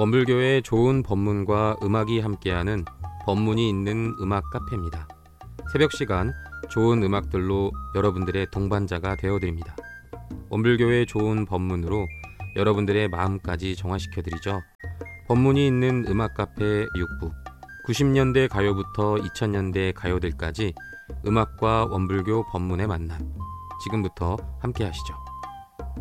원불교의 좋은 법문과 음악이 함께하는 법문이 있는 음악 카페입니다. 새벽 시간 좋은 음악들로 여러분들의 동반자가 되어드립니다. 원불교의 좋은 법문으로 여러분들의 마음까지 정화시켜드리죠. 법문이 있는 음악 카페 6부, 90년대 가요부터 2000년대 가요들까지 음악과 원불교 법문의 만남, 지금부터 함께 하시죠.